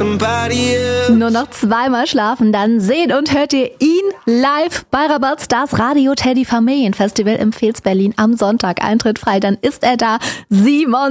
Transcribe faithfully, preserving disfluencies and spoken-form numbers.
somebody else. Nur noch zweimal schlafen, dann seht und hört ihr ihn live bei Rabat Stars Radio Teddy Familienfestival im Pfälz Berlin am Sonntag. Eintritt frei, dann ist er da. Simon